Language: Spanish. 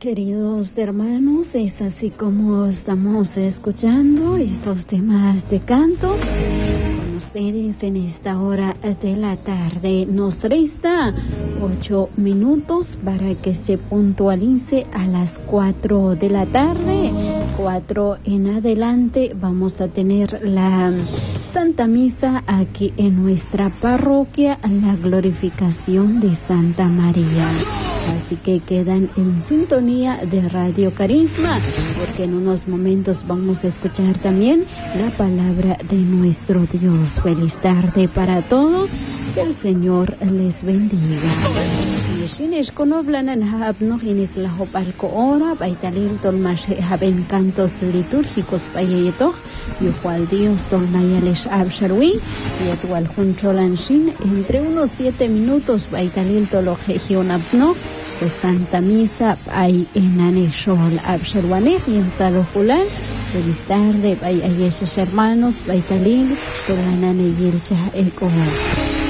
Queridos hermanos, es así como estamos escuchando estos temas de cantos con ustedes en esta hora de la tarde. Nos resta 8 minutos para que se puntualice a las 4 de la tarde. 4 en adelante vamos a tener la Santa Misa aquí en nuestra parroquia, la glorificación de Santa María. Así que quedan en sintonía de Radio Carisma, porque en unos momentos vamos a escuchar también la palabra de nuestro Dios. Feliz tarde para todos, que el Señor les bendiga. Yeshinish konoblanan habno hinis la hopalco ora, baitalil tolmash haben cantos litúrgicos payetok, yuhual Dios tolnayalesh absharwi, yatual juncholanshin, entre unos 7 minutos baitalil tolojejion abno, pues Santa Misa hay en Aneshol absharwanej y en Tzalojulan. Feliz tarde, hay hermanos, baitalil, tolanane yelcha eko.